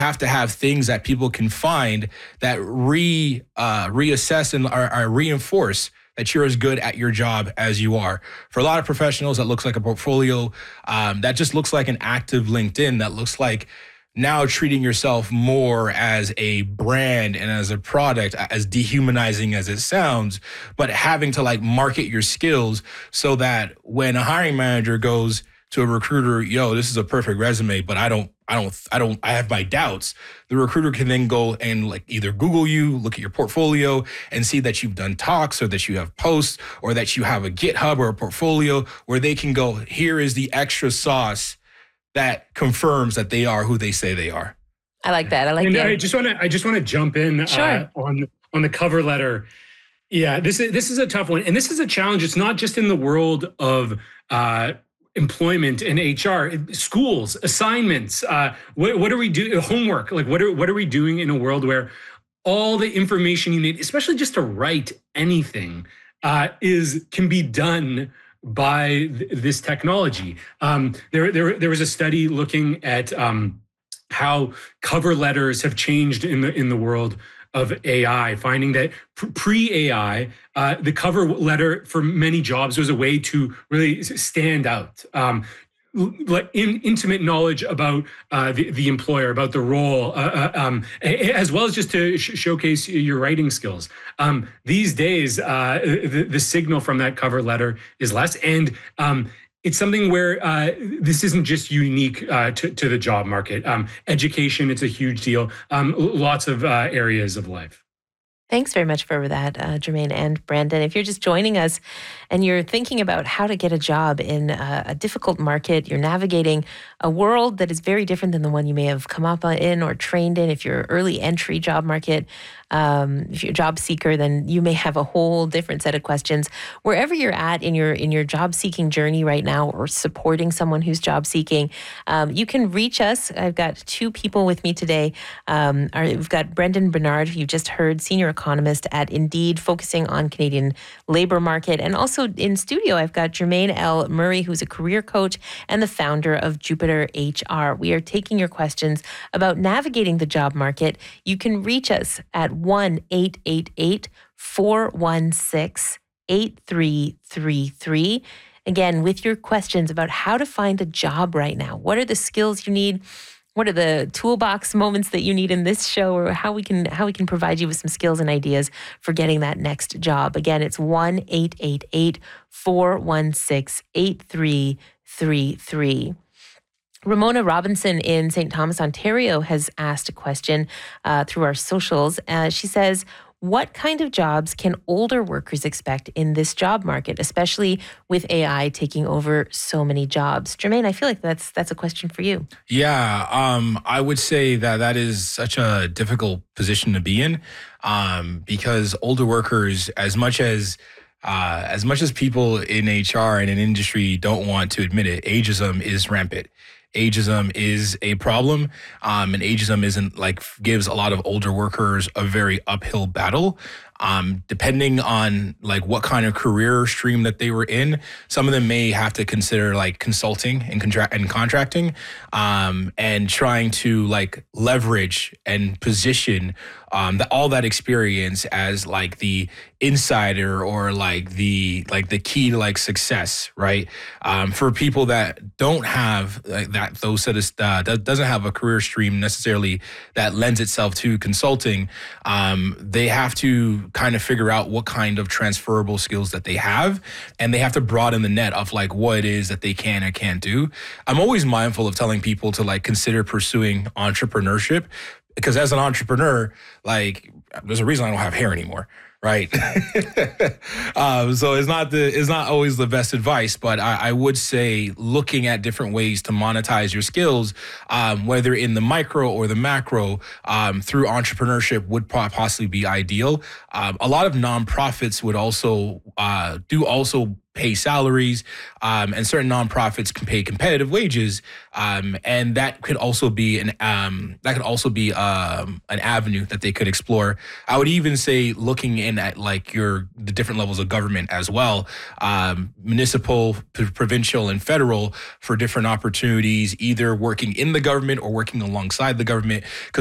have to have things that people can find that reassess and are reinforce that you're as good at your job as you are. For a lot of professionals, that looks like a portfolio. That just looks like an active LinkedIn. That looks like now treating yourself more as a brand and as a product, as dehumanizing as it sounds, but having to like market your skills so that when a hiring manager goes to a recruiter, yo, this is a perfect resume, but I have my doubts. The recruiter can then go and like either Google you, look at your portfolio and see that you've done talks or that you have posts or that you have a GitHub or a portfolio where they can go, here is the extra sauce that confirms that they are who they say they are. I like that. I like that. I just want to jump in sure. On the cover letter. Yeah, this is a tough one, and this is a challenge. It's not just in the world of employment and HR, schools, assignments. What are we doing? Homework. Like what are we doing in a world where all the information you need, especially just to write anything, can be done by this technology. There was a study looking at how cover letters have changed in the world of AI, finding that pre-AI, the cover letter for many jobs was a way to really stand out. Like intimate knowledge about the employer, about the role, as well as just to showcase your writing skills. These days, the signal from that cover letter is less, and it's something where this isn't just unique to the job market. Education, it's a huge deal. Lots of areas of life. Thanks very much for that, Jermaine and Brandon. If you're just joining us and you're thinking about how to get a job in a difficult market, you're navigating a world that is very different than the one you may have come up in or trained in. If you're early entry job market, if you're a job seeker, then you may have a whole different set of questions. Wherever you're at in your job seeking journey right now, or supporting someone who's job seeking, you can reach us. I've got two people with me today. We've got Brendan Bernard, who you just heard, senior economist at Indeed, focusing on Canadian labor market. And also in studio, I've got Jermaine L. Murray, who's a career coach and the founder of Jupiter HR. We are taking your questions about navigating the job market. You can reach us at 1-888-416-8333. Again, with your questions about how to find a job right now. What are the skills you need? What are the toolbox moments that you need in this show, or how we can provide you with some skills and ideas for getting that next job? Again, it's 1-888-416-8333. Ramona Robinson in St. Thomas, Ontario has asked a question through our socials. She says, what kind of jobs can older workers expect in this job market, especially with AI taking over so many jobs? Jermaine, I feel like that's a question for you. Yeah, I would say that is such a difficult position to be in, because older workers, as much as people in HR and in industry don't want to admit it, ageism is rampant. Ageism is a problem, and ageism gives a lot of older workers a very uphill battle. Depending on like what kind of career stream that they were in, some of them may have to consider like consulting and contracting, and trying to like leverage and position all that experience as like the insider or like the key to like success, right? For people that don't have that doesn't have a career stream necessarily that lends itself to consulting, they have to kind of figure out what kind of transferable skills that they have, and they have to broaden the net of like what it is that they can and can't do. I'm always mindful of telling people to like consider pursuing entrepreneurship, because as an entrepreneur, like there's a reason I don't have hair anymore, right? So it's not always the best advice, but I would say looking at different ways to monetize your skills, whether in the micro or the macro, through entrepreneurship would possibly be ideal. A lot of nonprofits would also pay salaries, and certain nonprofits can pay competitive wages, and that could also be an avenue that they could explore. I would even say looking in at like the different levels of government as well, municipal, provincial, and federal, for different opportunities, either working in the government or working alongside the government.